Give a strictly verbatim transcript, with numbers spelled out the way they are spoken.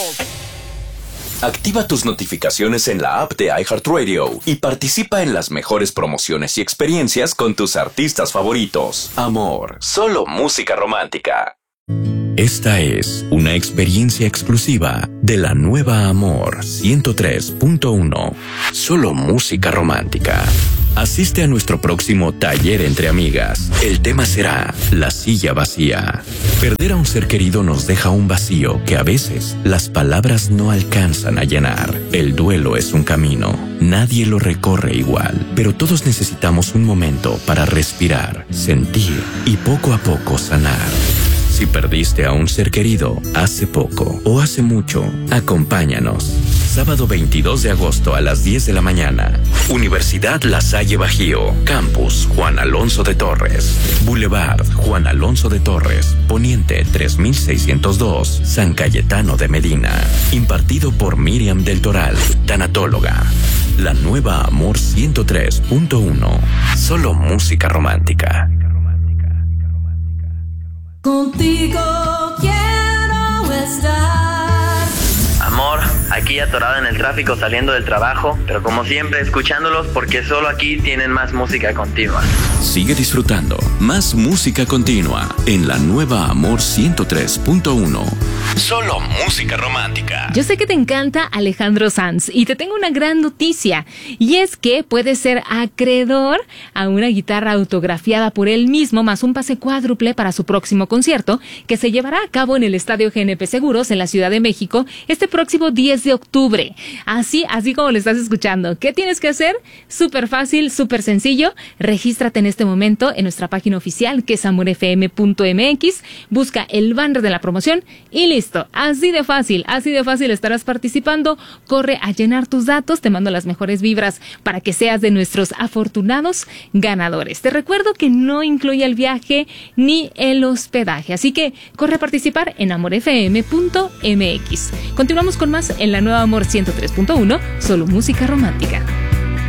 Activa tus notificaciones en la app de iHeartRadio y participa en las mejores promociones y experiencias con tus artistas favoritos. Amor, solo música romántica. Esta es una experiencia exclusiva de la nueva Amor ciento tres punto uno. Solo música romántica. Asiste a nuestro próximo taller entre amigas. El tema será la silla vacía. Perder a un ser querido nos deja un vacío que a veces las palabras no alcanzan a llenar. El duelo es un camino. Nadie lo recorre igual, pero todos necesitamos un momento para respirar, sentir y poco a poco sanar. Si perdiste a un ser querido hace poco o hace mucho, acompáñanos. Sábado veintidós de agosto a las diez de la mañana. Universidad La Salle Bajío. Campus Juan Alonso de Torres. Boulevard Juan Alonso de Torres. Poniente tres mil seiscientos dos. San Cayetano de Medina. Impartido por Miriam del Toral, tanatóloga. La nueva Amor ciento tres punto uno. Solo música romántica. Contigo quiero estar. Amor, aquí atorado en el tráfico saliendo del trabajo, pero como siempre escuchándolos porque solo aquí tienen más música continua. Sigue disfrutando más música continua en la nueva Amor ciento tres punto uno. Solo música romántica. Yo sé que te encanta Alejandro Sanz y te tengo una gran noticia, y es que puedes ser acreedor a una guitarra autografiada por él mismo más un pase cuádruple para su próximo concierto que se llevará a cabo en el Estadio G N P Seguros en la Ciudad de México este próximo diez de octubre. Así, así como lo estás escuchando. ¿Qué tienes que hacer? Súper fácil, súper sencillo. Regístrate en este momento en nuestra página oficial que es amor f m punto m x. Busca el banner de la promoción y listo. Así de fácil, así de fácil estarás participando. Corre a llenar tus datos. Te mando las mejores vibras para que seas de nuestros afortunados ganadores. Te recuerdo que no incluye el viaje ni el hospedaje. Así que corre a participar en amor f m punto m x. Continuamos con más en la nueva Amor ciento tres punto uno, solo música romántica.